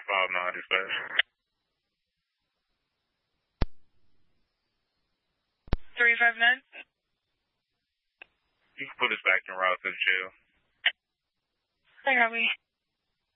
559 dispatch. 359? You can put us back en route to the jail. Hey, Robbie.